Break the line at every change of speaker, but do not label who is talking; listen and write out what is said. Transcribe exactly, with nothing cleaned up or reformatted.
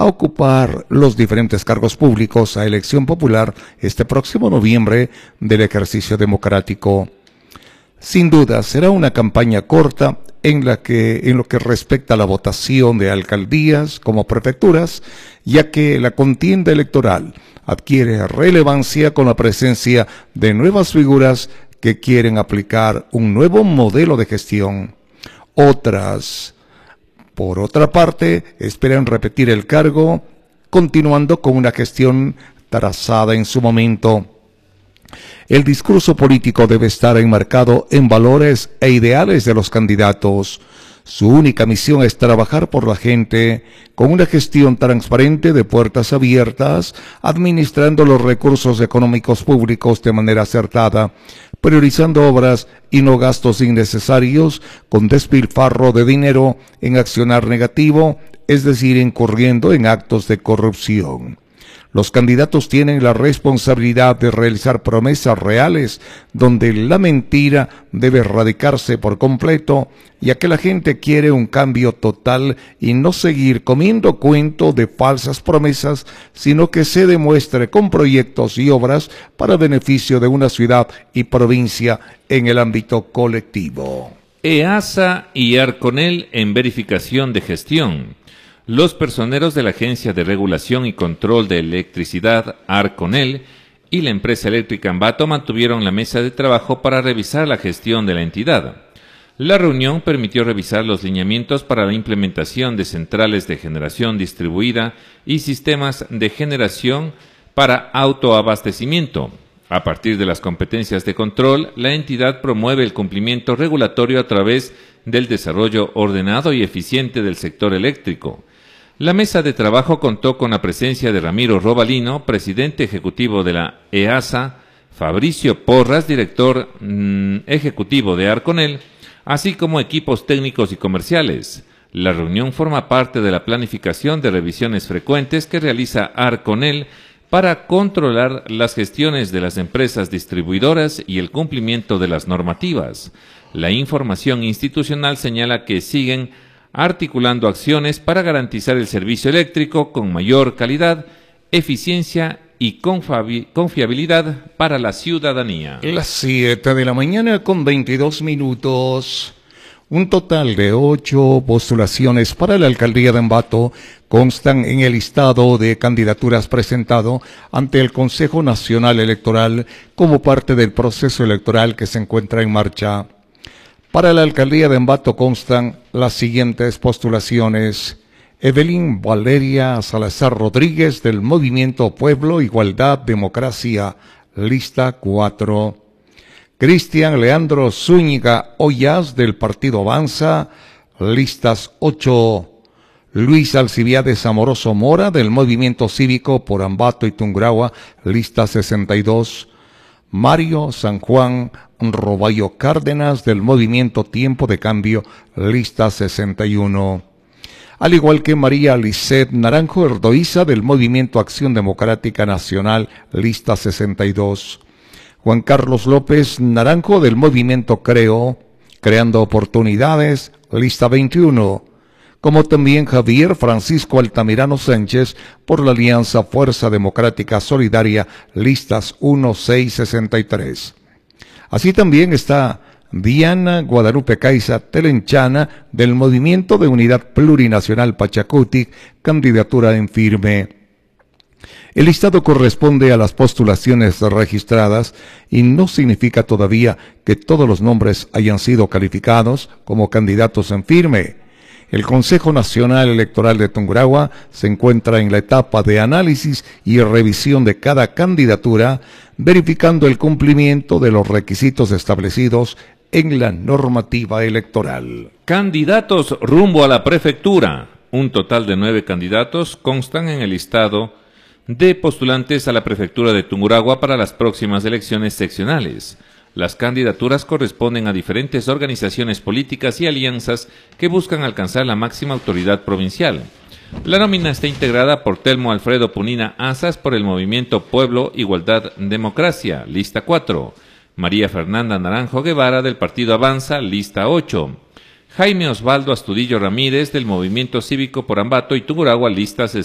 ocupar los diferentes cargos públicos a elección popular este próximo noviembre del ejercicio democrático. Sin duda, será una campaña corta en la que, en lo que respecta a la votación de alcaldías como prefecturas, ya que la contienda electoral adquiere relevancia con la presencia de nuevas figuras que quieren aplicar un nuevo modelo de gestión. Otras, por otra parte, esperan repetir el cargo, continuando con una gestión trazada en su momento. El discurso político debe estar enmarcado en valores e ideales de los candidatos. Su única misión es trabajar por la gente, con una gestión transparente de puertas abiertas, administrando los recursos económicos públicos de manera acertada, priorizando obras y no gastos innecesarios, con despilfarro de dinero en accionar negativo, es decir, incurriendo en actos de corrupción. Los candidatos tienen la responsabilidad de realizar promesas reales donde la mentira debe erradicarse por completo, ya que la gente quiere un cambio total y no seguir comiendo cuento de falsas promesas, sino que se demuestre con proyectos y obras para beneficio de una ciudad y provincia en el ámbito colectivo.
EASA y Arconel en verificación de gestión. Los personeros de la Agencia de Regulación y Control de Electricidad, Arconel, y la empresa eléctrica Ambato mantuvieron la mesa de trabajo para revisar la gestión de la entidad. La reunión permitió revisar los lineamientos para la implementación de centrales de generación distribuida y sistemas de generación para autoabastecimiento. A partir de las competencias de control, la entidad promueve el cumplimiento regulatorio a través del desarrollo ordenado y eficiente del sector eléctrico. La mesa de trabajo contó con la presencia de Ramiro Robalino, presidente ejecutivo de la EASA, Fabricio Porras, director mmm, ejecutivo de Arconel, así como equipos técnicos y comerciales. La reunión forma parte de la planificación de revisiones frecuentes que realiza Arconel para controlar las gestiones de las empresas distribuidoras y el cumplimiento de las normativas. La información institucional señala que siguen articulando acciones para garantizar el servicio eléctrico con mayor calidad, eficiencia y confiabilidad para la ciudadanía.
Las siete de la mañana con veintidós minutos. Un total de ocho postulaciones para la alcaldía de Ambato constan en el listado de candidaturas presentado ante el Consejo Nacional Electoral como parte del proceso electoral que se encuentra en marcha. Para la alcaldía de Ambato constan las siguientes postulaciones: Evelyn Valeria Salazar Rodríguez, del Movimiento Pueblo, Igualdad, Democracia, lista cuatro. Cristian Leandro Zúñiga Ollas, del Partido Avanza, listas ocho. Luis Alcibiades Amoroso Mora, del Movimiento Cívico por Ambato y Tungurahua, lista sesenta y dos. Mario San Juan Roballo Cárdenas, del Movimiento Tiempo de Cambio, lista sesenta y uno. Al igual que María Lisset Naranjo Erdoiza, del Movimiento Acción Democrática Nacional, lista sesenta y dos. Juan Carlos López Naranjo, del Movimiento Creo, Creando Oportunidades, lista veintiuno. Como también Javier Francisco Altamirano Sánchez, por la Alianza Fuerza Democrática Solidaria, listas uno, seis, sesenta y tres. Así también está Diana Guadalupe Caiza Telenchana, del Movimiento de Unidad Plurinacional Pachacutic, candidatura en firme. El listado corresponde a las postulaciones registradas y no significa todavía que todos los nombres hayan sido calificados como candidatos en firme. El Consejo Nacional Electoral de Tungurahua se encuentra en la etapa de análisis y revisión de cada candidatura, verificando el cumplimiento de los requisitos establecidos en la normativa electoral.
Candidatos rumbo a la prefectura. Un total de nueve candidatos constan en el listado de postulantes a la prefectura de Tungurahua para las próximas elecciones seccionales. Las candidaturas corresponden a diferentes organizaciones políticas y alianzas que buscan alcanzar la máxima autoridad provincial. La nómina está integrada por Telmo Alfredo Punina Asas por el Movimiento Pueblo, Igualdad, Democracia, lista cuatro. María Fernanda Naranjo Guevara, del Partido Avanza, lista ocho. Jaime Osvaldo Astudillo Ramírez, del Movimiento Cívico por Ambato y Tungurahua, lista